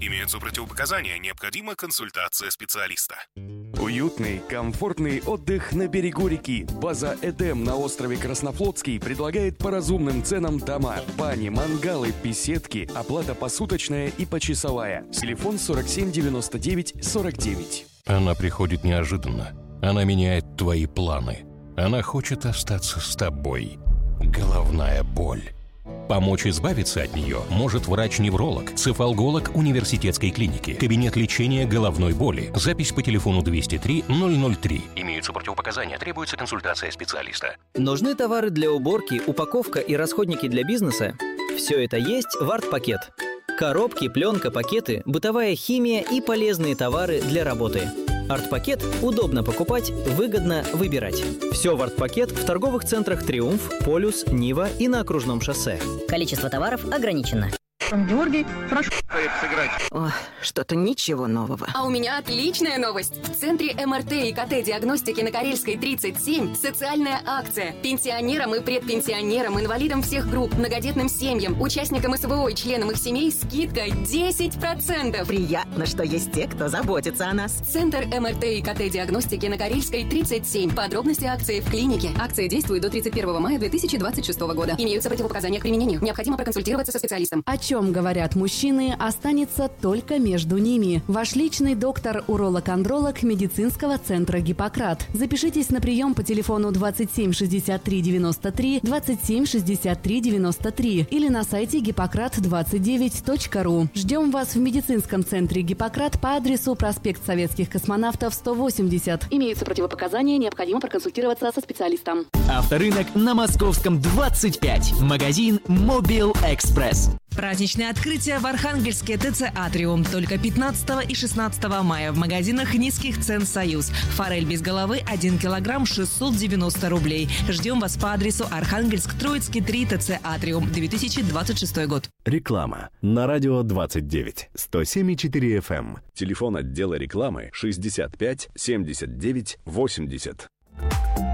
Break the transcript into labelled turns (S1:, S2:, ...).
S1: Имеются противопоказания, необходима консультация специалиста.
S2: Уютный, комфортный отдых на берегу реки. База «Эдем» на острове Краснофлотский предлагает по разумным ценам дома, бани, мангалы, беседки, оплата посуточная и почасовая. Телефон 47 99 49.
S3: Она приходит неожиданно. Она меняет твои планы. Она хочет остаться с тобой. Головная боль. Помочь избавиться от нее может врач-невролог, цефалголог университетской клиники, кабинет лечения головной боли. Запись по телефону 203-003. Имеются противопоказания, требуется консультация специалиста.
S4: Нужны товары для уборки, упаковка и расходники для бизнеса? Все это есть в «Арт-пакет». Коробки, пленка, пакеты, бытовая химия и полезные товары для работы. «Арт-пакет» удобно покупать, выгодно выбирать. Все в «Арт-пакет» в торговых центрах «Триумф», «Полюс», «Нива» и на Окружном шоссе.
S5: Количество товаров ограничено.
S6: Георгий, прошу
S7: сыграть.
S6: Ох, что-то ничего нового.
S8: А у меня отличная новость. В центре МРТ и КТ-диагностики на Карельской 37 социальная акция. Пенсионерам и предпенсионерам, инвалидам всех групп, многодетным семьям, участникам СВО и членам их семей скидка 10%.
S6: Приятно, что есть те, кто заботится о нас.
S8: Центр МРТ и КТ-диагностики на Карельской 37. Подробности акции в клинике. Акция действует до 31 мая 2026 года. Имеются противопоказания к применению. Необходимо проконсультироваться со специалистом.
S9: О чем говорят мужчины, останется только между ними. Ваш личный доктор-уролог-андролог медицинского центра «Гиппократ». Запишитесь на прием по телефону 27 63 93, 27 63 93 или на сайте гиппократ29.ру. Ждем вас в медицинском центре «Гиппократ» по адресу проспект Советских космонавтов, 180. Имеются противопоказания, необходимо проконсультироваться со специалистом.
S10: Авторынок на Московском 25. Магазин «Мобил Экспресс».
S11: Праздничное открытие в Архангельске ТЦ «Атриум». Только 15 и 16 мая в магазинах низких цен «Союз». Форель без головы 1 килограмм 690 рублей. Ждем вас по адресу Архангельск, Троицкий, 3, ТЦ «Атриум», 2026 год.
S12: Реклама на радио 29, 107,4 FM. Телефон отдела рекламы 65 79 80.